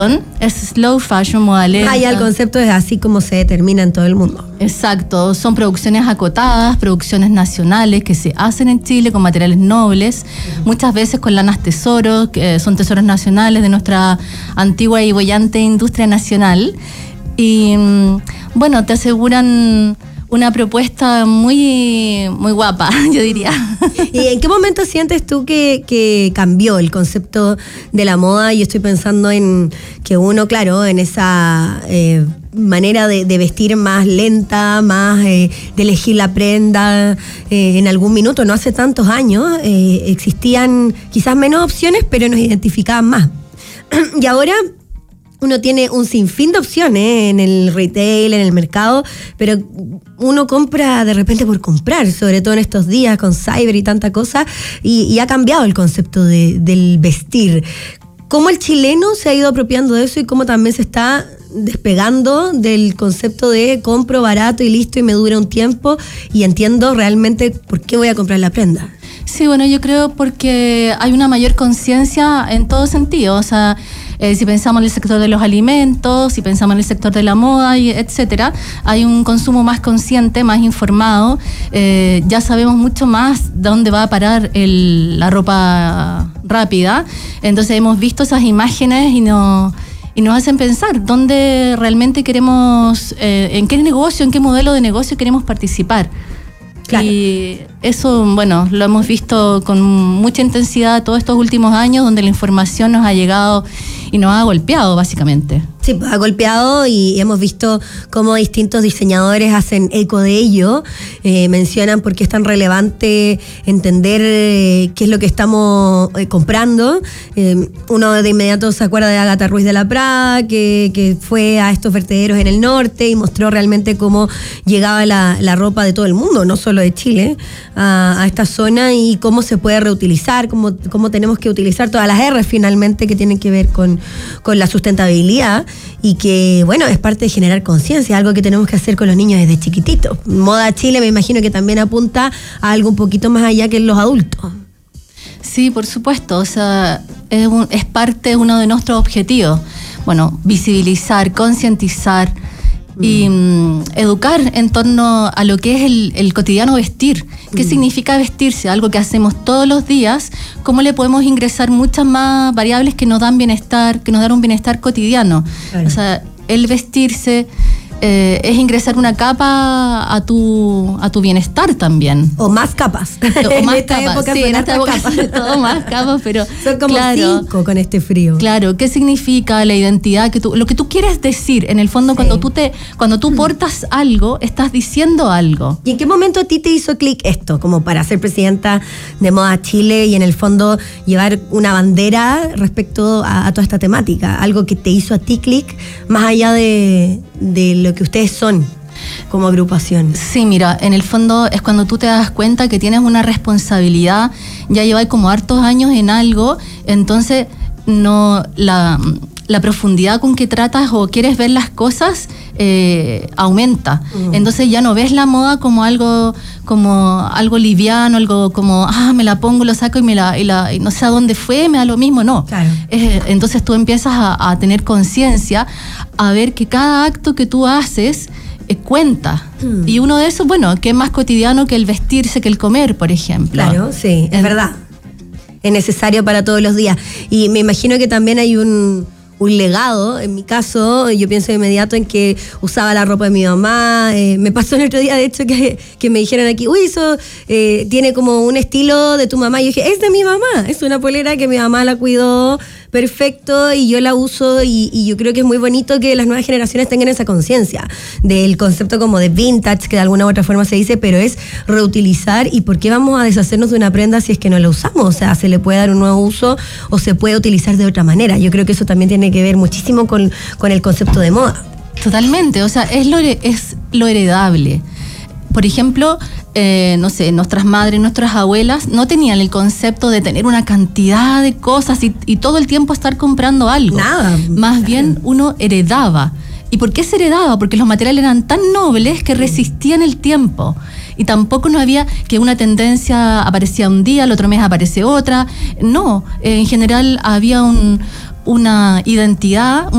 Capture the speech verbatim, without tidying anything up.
Es slow fashion, moda lenta. Ah, ya el concepto es así como se determina en todo el mundo. Exacto, son producciones acotadas, producciones nacionales que se hacen en Chile con materiales nobles, uh-huh. muchas veces con lanas tesoro, que son tesoros nacionales de nuestra antigua y bollante industria nacional. Y bueno, te aseguran una propuesta muy, muy guapa, yo diría. ¿Y en qué momento sientes tú que, que cambió el concepto de la moda? Yo estoy pensando en que uno, claro, en esa eh, manera de, de vestir más lenta, más eh, de elegir la prenda, eh, en algún minuto, no hace tantos años, eh, existían quizás menos opciones, pero nos identificaban más. Y ahora uno tiene un sinfín de opciones en el retail, en el mercado, pero uno compra de repente por comprar, sobre todo en estos días con cyber y tanta cosa, y, y ha cambiado el concepto de, del vestir. ¿Cómo el chileno se ha ido apropiando de eso y cómo también se está despegando del concepto de compro barato y listo y me dura un tiempo y entiendo realmente por qué voy a comprar la prenda? Sí, bueno, yo creo porque hay una mayor conciencia en todo sentido, o sea, Eh, si pensamos en el sector de los alimentos, si pensamos en el sector de la moda, y etcétera, hay un consumo más consciente, más informado. Eh, ya sabemos mucho más dónde va a parar el, la ropa rápida. Entonces hemos visto esas imágenes y nos, y nos hacen pensar dónde realmente queremos, eh, en qué negocio, en qué modelo de negocio queremos participar. Claro. Y eso, bueno, lo hemos visto con mucha intensidad todos estos últimos años, donde la información nos ha llegado y nos ha golpeado, básicamente. Sí, ha golpeado y hemos visto cómo distintos diseñadores hacen eco de ello, eh, mencionan por qué es tan relevante entender eh, qué es lo que estamos eh, comprando. Eh, uno de inmediato se acuerda de Ágata Ruiz de la Prada, que, que fue a estos vertederos en el norte y mostró realmente cómo llegaba la, la ropa de todo el mundo, no solo de Chile, a, a esta zona y cómo se puede reutilizar, cómo, cómo tenemos que utilizar todas las R finalmente que tienen que ver con, con la sustentabilidad. Y que, bueno, es parte de generar conciencia, algo que tenemos que hacer con los niños desde chiquititos. Moda Chile me imagino que también apunta a algo un poquito más allá que en los adultos. Sí, por supuesto, o sea, es, un, es parte de uno de nuestros objetivos. Bueno, visibilizar, concientizar y mm, educar en torno a lo que es el, el cotidiano vestir. ¿Qué mm. significa vestirse? Algo que hacemos todos los días. ¿Cómo le podemos ingresar muchas más variables que nos dan bienestar, que nos dan un bienestar cotidiano? Claro. O sea, el vestirse eh, es ingresar una capa a tu a tu bienestar también. O más capas. O más en esta capas. época sí, en esta época capas. todo más capas, pero son como claro, cinco con este frío. Claro, ¿qué significa la identidad? Que tú, lo que tú quieres decir, en el fondo, sí. cuando tú te, cuando tú portas algo, estás diciendo algo. ¿Y en qué momento a ti te hizo clic esto? Como para ser presidenta de Moda Chile y en el fondo llevar una bandera respecto a, a toda esta temática. Algo que te hizo a ti clic, más allá de, de lo que ustedes son como agrupación. Sí, mira, en el fondo es cuando tú te das cuenta que tienes una responsabilidad, ya llevas como hartos años en algo, entonces no la, la profundidad con que tratas o quieres ver las cosas eh, aumenta. Mm. Entonces ya no ves la moda como algo como algo liviano, algo como, ah, me la pongo, lo saco y me la, y la y no sé a dónde fue, me da lo mismo, no. Claro. Eh, entonces tú empiezas a, a tener conciencia, a ver que cada acto que tú haces eh, cuenta. Mm. Y uno de esos, bueno, que es más cotidiano que el vestirse, que el comer, por ejemplo. Claro, sí, es, es verdad. Es necesario para todos los días. Y me imagino que también hay un, un legado. En mi caso, yo pienso de inmediato en que usaba la ropa de mi mamá. Eh, me pasó el otro día, de hecho, que, que me dijeron aquí, uy, eso eh, tiene como un estilo de tu mamá. Y yo dije, es de mi mamá. Es una polera que mi mamá la cuidó perfecto y yo la uso y, y yo creo que es muy bonito que las nuevas generaciones tengan esa conciencia del concepto como de vintage, que de alguna u otra forma se dice, pero es reutilizar. ¿Y por qué vamos a deshacernos de una prenda si es que no la usamos? O sea, se le puede dar un nuevo uso o se puede utilizar de otra manera. Yo creo que eso también tiene que ver muchísimo con, con el concepto de moda. Totalmente, o sea, es lo, es lo heredable. Por ejemplo, eh, no sé, nuestras madres, nuestras abuelas no tenían el concepto de tener una cantidad de cosas y, y todo el tiempo estar comprando algo. Nada. Más bien uno heredaba. ¿Y por qué se heredaba? Porque los materiales eran tan nobles que resistían el tiempo. Y tampoco no había que una tendencia aparecía un día, el otro mes aparece otra. No, eh, en general había un... una identidad,